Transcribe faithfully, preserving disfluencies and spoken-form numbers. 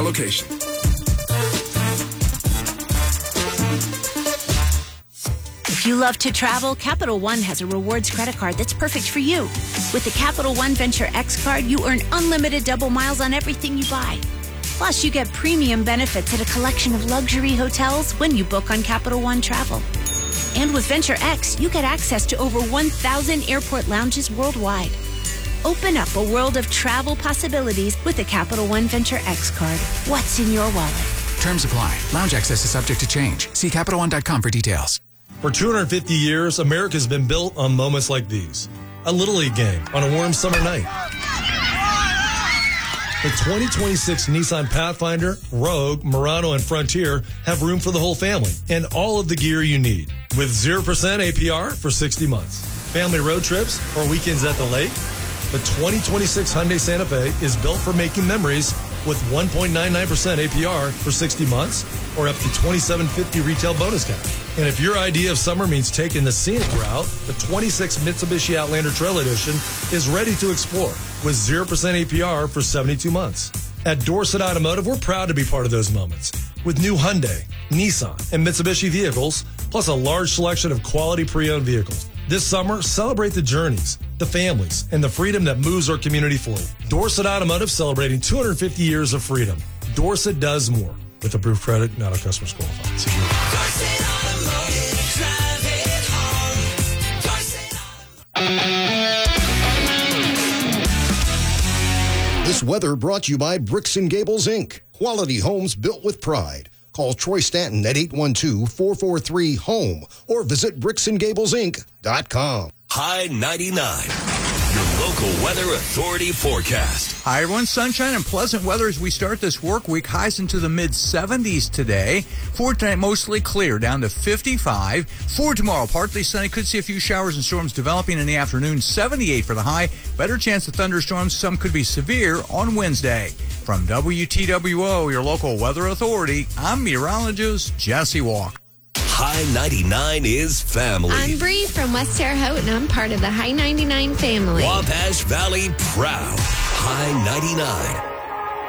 location. If you love to travel, Capital One has a rewards credit card that's perfect for you. With the Capital One Venture X card, you earn unlimited double miles on everything you buy. Plus, you get premium benefits at a collection of luxury hotels when you book on Capital One Travel. And with Venture X, you get access to over one thousand airport lounges worldwide. Open up a world of travel possibilities with the Capital One Venture X card. What's in your wallet? Terms apply. Lounge access is subject to change. See Capital One dot com for details. For two hundred fifty years, America's been built on moments like these. A Little League game on a warm summer night. The twenty twenty-six Nissan Pathfinder, Rogue, Murano, and Frontier have room for the whole family and all of the gear you need. With zero percent A P R for sixty months. Family road trips or weekends at the lake. The twenty twenty-six Hyundai Santa Fe is built for making memories with one point nine nine percent A P R for sixty months or up to twenty-seven fifty retail bonus cash. And if your idea of summer means taking the scenic route, the twenty-six Mitsubishi Outlander Trail Edition is ready to explore with zero percent A P R for seventy-two months. At Dorset Automotive, we're proud to be part of those moments with new Hyundai, Nissan, and Mitsubishi vehicles, plus a large selection of quality pre-owned vehicles. This summer, celebrate the journeys, the families, and the freedom that moves our community forward. Dorset Automotive celebrating two hundred fifty years of freedom. Dorset does more. With approved credit, not all customers qualified. See you. Dorset Automotive, drive it home. Dorset Automotive. This weather brought to you by Bricks and Gables, Incorporated. Quality homes built with pride. Call Troy Stanton at eight one two, four four three, HOME or visit bricks and gables inc dot com. High ninety-nine, your local weather authority forecast. Hi, everyone. Sunshine and pleasant weather as we start this work week. Highs into the mid seventies today. For tonight, mostly clear, down to fifty-five. For tomorrow, partly sunny. Could see a few showers and storms developing in the afternoon. seventy-eight for the high. Better chance of thunderstorms. Some could be severe on Wednesday. From W T W O, your local weather authority, I'm meteorologist Jesse Walker. High ninety-nine is family. I'm Bree from West Terre Haute, and I'm part of the High ninety-nine family. Wabash Valley proud. High ninety-nine.